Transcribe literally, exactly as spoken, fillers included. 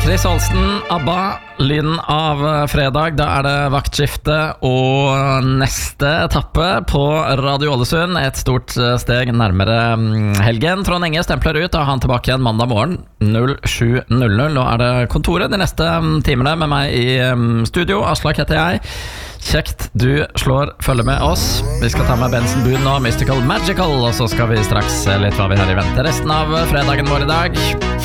Chris Olsen, ABBA, lyden av fredag. Da er det vaktskifte og neste etappe på Radio Ålesund. Et stort steg nærmere helgen. Trond Enge stempler ut, og han tilbake igjen mandag morgen null sju null null. Nå er det kontoret de neste timene med meg i studio. Aslak heter jeg. Kjekt du slår følge med oss. Vi skal ta med Benson Boone og Mystical Magical, og så skal vi straks se litt hva vi har i vente resten av fredagen vår i dag.